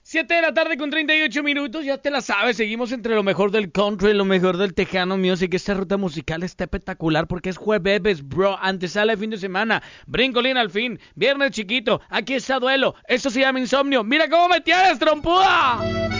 7 de la tarde con 38 minutos, ya te la sabes, seguimos entre lo mejor del country, lo mejor del Tejano Music. Esta ruta musical está espectacular porque es jueves, bro, antesala de fin de semana, brincolín al fin, viernes chiquito, aquí está duelo, esto se llama insomnio. Mira cómo me tienes, trompuda.